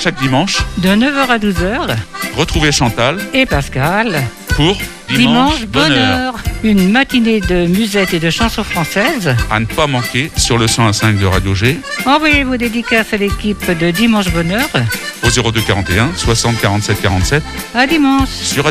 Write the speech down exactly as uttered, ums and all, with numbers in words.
chaque dimanche, de neuf heures à douze heures. Retrouvez Chantal et Pascal pour Dimanche, Dimanche Bonheur. Une matinée de musette et de chansons françaises à ne pas manquer sur le cent un virgule cinq de Radio G. Envoyez vos dédicaces à l'équipe de Dimanche Bonheur Au zéro deux quarante et un soixante quarante-sept quarante-sept. À dimanche Sur